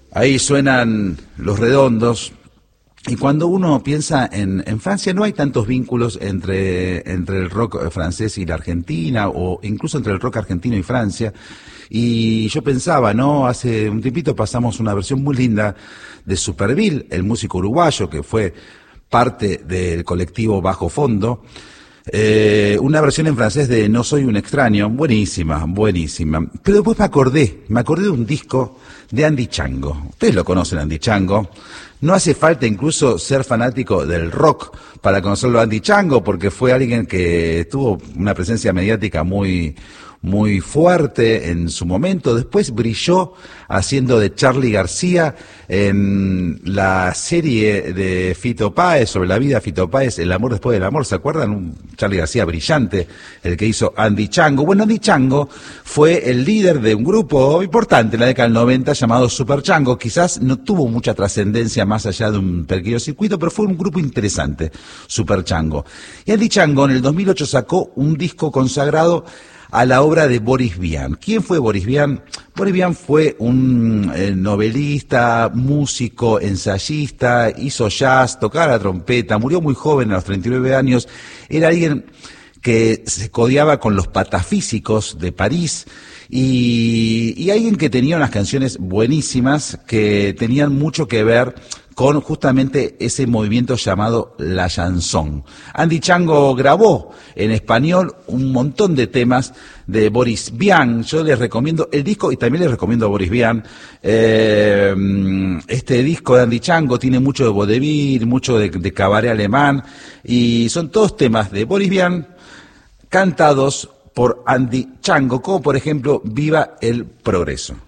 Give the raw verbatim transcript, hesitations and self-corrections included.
Ahí suenan Los Redondos. Y cuando uno piensa en, en Francia, no hay tantos vínculos entre, entre el rock francés y la Argentina, o incluso entre el rock argentino y Francia. Y yo pensaba, ¿no? Hace un tiempito pasamos una versión muy linda de Superville, el músico uruguayo que fue parte del colectivo Bajo Fondo. Eh, una versión en francés de No soy un extraño, buenísima, buenísima. Pero después me acordé, me acordé de un disco de Andy Chango. Ustedes lo conocen, Andy Chango. No hace falta incluso ser fanático del rock para conocerlo a Andy Chango, porque fue alguien que tuvo una presencia mediática muy, muy fuerte en su momento. Después brilló haciendo de Charly García en la serie de Fito Páez, sobre la vida de Fito Páez, El amor después del amor. ¿Se acuerdan? Un Charly García brillante, el que hizo Andy Chango. Bueno, Andy Chango fue el líder de un grupo importante en la década del noventa llamado Super Chango. Quizás no tuvo mucha trascendencia más allá de un pequeño circuito, pero fue un grupo interesante, Super Chango. Y Andy Chango en el dos mil ocho sacó un disco consagrado a la obra de Boris Vian. ¿Quién fue Boris Vian? Boris Vian fue un eh, novelista, músico, ensayista, hizo jazz, tocaba la trompeta, murió muy joven, a los treinta y nueve años. Era alguien que se codeaba con los patafísicos de París y, y alguien que tenía unas canciones buenísimas que tenían mucho que ver con justamente ese movimiento llamado la chanson. Andy Chango grabó en español un montón de temas de Boris Vian. Yo les recomiendo el disco y también les recomiendo a Boris Vian. Eh, este disco de Andy Chango tiene mucho de vodevil, mucho de, de cabaret alemán, y son todos temas de Boris Vian cantados por Andy Chango, como por ejemplo Viva el Progreso.